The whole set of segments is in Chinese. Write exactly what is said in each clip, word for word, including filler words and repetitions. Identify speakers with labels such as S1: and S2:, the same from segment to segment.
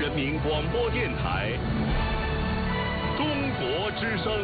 S1: 人民广播电台中国之声。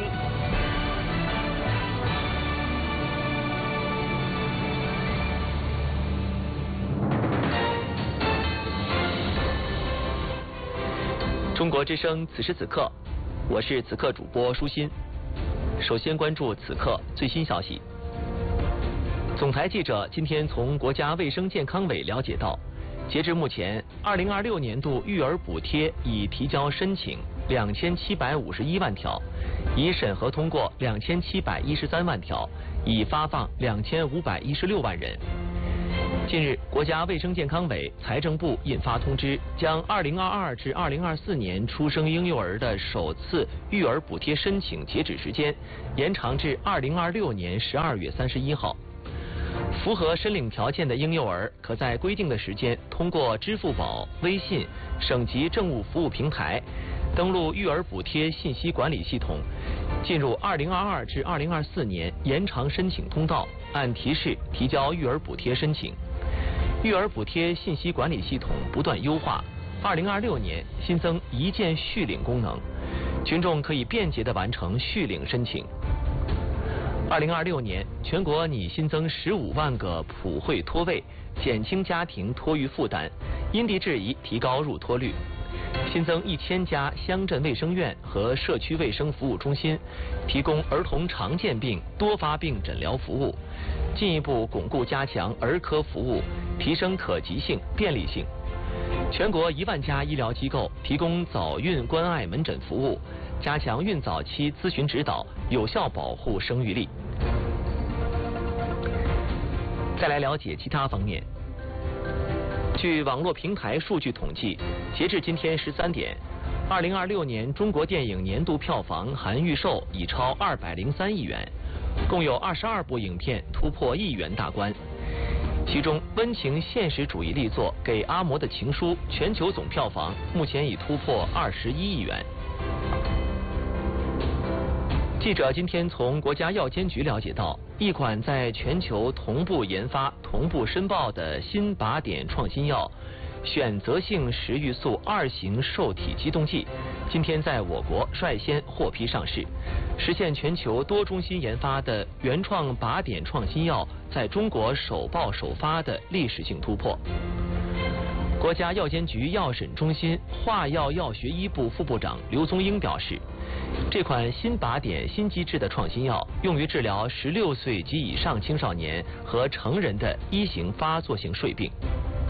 S2: 中国之声，此时此刻，我是此刻主播舒心。首先关注此刻最新消息。总台记者今天从国家卫生健康委了解到，截至目前，二零二六年度育儿补贴已提交申请两千七百五十一万条，已审核通过两千七百一十三万条，已发放两千五百一十六万人。近日，国家卫生健康委、财政部印发通知，将二零二二至二零二四年出生婴幼儿的首次育儿补贴申请截止时间延长至二零二六年十二月三十一号。符合申领条件的婴幼儿，可在规定的时间通过支付宝、微信、省级政务服务平台登录育儿补贴信息管理系统，进入二零二二至二零二四年延长申请通道，按提示提交育儿补贴申请。育儿补贴信息管理系统不断优化，二零二六年新增一键续领功能，群众可以便捷地完成续领申请。二零二六年，全国拟新增十五万个普惠托位，减轻家庭托育负担，因地制宜提高入托率。新增一千家乡镇卫生院和社区卫生服务中心，提供儿童常见病、多发病诊疗服务，进一步巩固加强儿科服务，提升可及性、便利性。全国一万家医疗机构提供早孕关爱门诊服务，加强孕早期咨询指导，有效保护生育力。再来了解其他方面。据网络平台数据统计，截至今天十三点，二零二六年中国电影年度票房含预售已超二百零三亿元，共有二十二部影片突破亿元大关。其中，温情现实主义力作《给阿嬷的情书》全球总票房目前已突破二十一亿元。记者今天从国家药监局了解到，一款在全球同步研发、同步申报的新靶点创新药选择性食欲素二型受体激动剂，今天在我国率先获批上市，实现全球多中心研发的原创靶点创新药在中国首报首发的历史性突破。国家药监局药审中心化药药学一部副部长刘宗英表示，这款新靶点新机制的创新药用于治疗十六岁及以上青少年和成人的一型发作性睡病。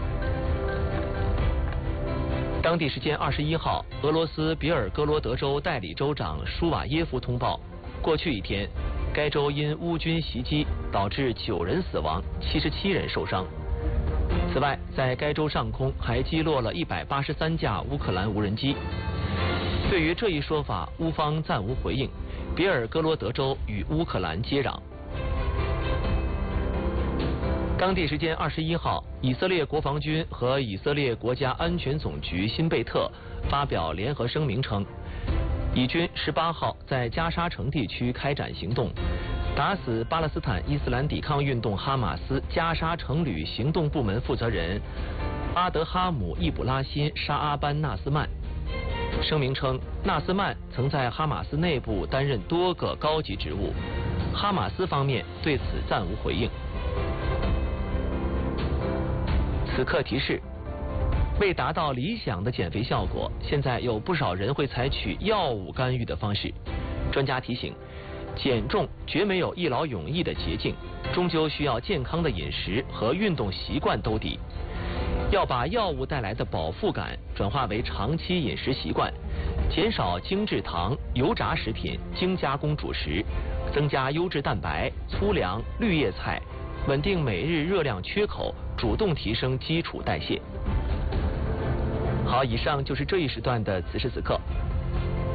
S2: 当地时间二十一号，俄罗斯别尔哥罗德州代理州长舒瓦耶夫通报，过去一天，该州因乌军袭击导致九人死亡，七十七人受伤。此外，在该州上空还击落了一百八十三架乌克兰无人机。对于这一说法，乌方暂无回应。别尔哥罗德州与乌克兰接壤。当地时间二十一号，以色列国防军和以色列国家安全总局辛贝特发表联合声明称，以军十八号在加沙城地区开展行动，打死巴勒斯坦伊斯兰抵抗运动哈马斯加沙城旅行动部门负责人阿德哈姆·易卜拉欣·沙阿班·纳斯曼。声明称，纳斯曼曾在哈马斯内部担任多个高级职务，哈马斯方面对此暂无回应。此刻提示，为达到理想的减肥效果，现在有不少人会采取药物干预的方式。专家提醒，减重绝没有一劳永逸的捷径，终究需要健康的饮食和运动习惯兜底。要把药物带来的饱腹感转化为长期饮食习惯，减少精制糖、油炸食品、精加工主食，增加优质蛋白、粗粮、绿叶菜，稳定每日热量缺口，主动提升基础代谢。好，以上就是这一时段的此时此刻。